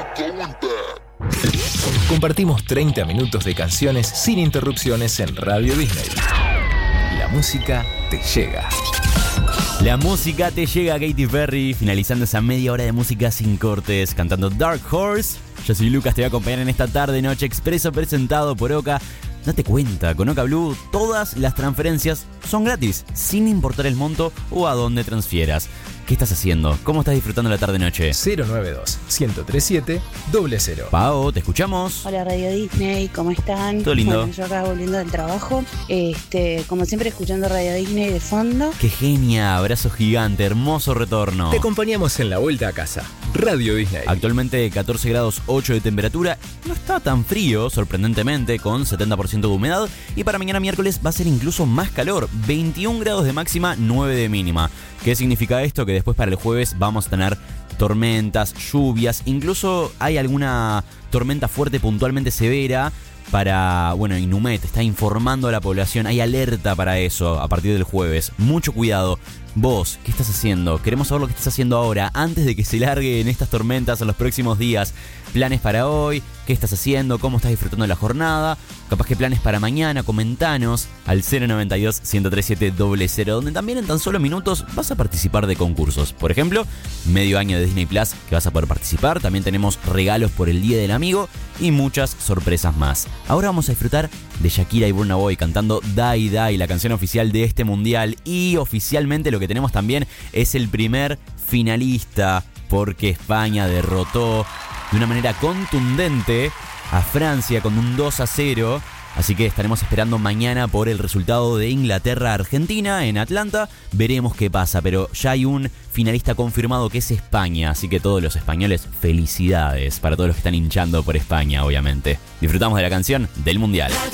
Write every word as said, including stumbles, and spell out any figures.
Compartimos treinta minutos de canciones sin interrupciones en Radio Disney. La música te llega. La música te llega, Katy Perry, finalizando esa media hora de música sin cortes, cantando Dark Horse. Yo soy Lucas, te voy a acompañar en esta tarde noche expreso presentado por Oca. Date cuenta, con Oca Blue todas las transferencias son gratis, sin importar el monto o a dónde transfieras. ¿Qué estás haciendo? ¿Cómo estás disfrutando la tarde-noche? cero nueve dos, uno cero tres siete, cero cero. Pao, ¿te escuchamos? Hola Radio Disney, ¿cómo están? Todo lindo. Bueno, yo acá volviendo del trabajo, este, como siempre escuchando Radio Disney de fondo. ¡Qué genia! Abrazo gigante, hermoso retorno. Te acompañamos en la vuelta a casa. Radio Disney. Actualmente catorce grados ocho de temperatura. No está tan frío, sorprendentemente, con setenta por ciento de humedad. Y para mañana miércoles va a ser incluso más calor. veintiún grados de máxima, nueve de mínima. ¿Qué significa esto? Que después para el jueves vamos a tener tormentas, lluvias, incluso hay alguna tormenta fuerte puntualmente severa para, bueno, Inumet está informando a la población, hay alerta para eso a partir del jueves. Mucho cuidado. Vos, ¿qué estás haciendo? Queremos saber lo que estás haciendo ahora, antes de que se larguen estas tormentas en los próximos días. Planes para hoy, ¿qué estás haciendo? ¿Cómo estás disfrutando de la jornada? Capaz que planes para mañana, comentanos al cero noventa y dos, uno tres siete, cero cero, donde también en tan solo minutos vas a participar de concursos. Por ejemplo, medio año de Disney Plus que vas a poder participar. También tenemos regalos por el Día del Amigo y muchas sorpresas más. Ahora vamos a disfrutar de Shakira y Burna Boy cantando Die Die, la canción oficial de este mundial. Y oficialmente lo que tenemos también es el primer finalista, porque España derrotó de una manera contundente a Francia con un dos a cero. Así que estaremos esperando mañana por el resultado de Inglaterra-Argentina en Atlanta. Veremos qué pasa, pero ya hay un finalista confirmado que es España. Así que todos los españoles, felicidades para todos los que están hinchando por España, obviamente. Disfrutamos de la canción del Mundial.